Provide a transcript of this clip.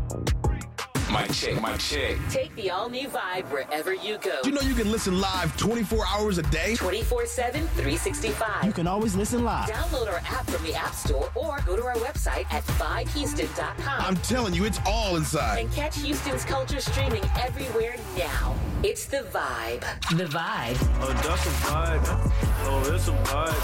Mic check, mic check. Take the all-new Vibe wherever you go. You know you can listen live 24 hours a day? 24/7, 365. You can always listen live. Download our app from the App Store or go to our website at vibehouston.com. I'm telling you, it's all inside. And catch Houston's culture streaming everywhere now. It's The Vibe. The Vibe. Oh, that's a vibe. Oh, it's a vibe.